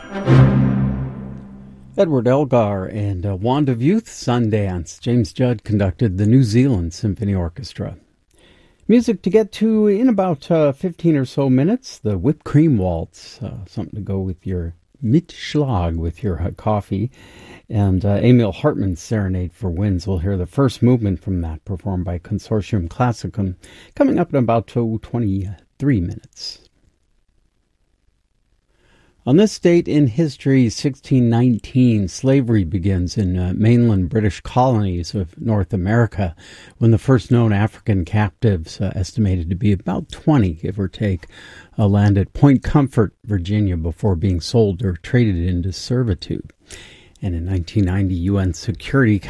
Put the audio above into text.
Edward Elgar and Wand of Youth, Sundance. James Judd conducted the New Zealand Symphony Orchestra. Music to get to in about 15 or so minutes. The Whipped Cream Waltz, something to go with your Mitschlag, with your coffee. And Emil Hartmann's Serenade for Winds. We'll hear the first movement from that, performed by Consortium Classicum, coming up in about 23 minutes. On this date in history, 1619, slavery begins in mainland British colonies of North America, when the first known African captives, estimated to be about 20, give or take, landed at Point Comfort, Virginia, before being sold or traded into servitude. And in 1990, UN Security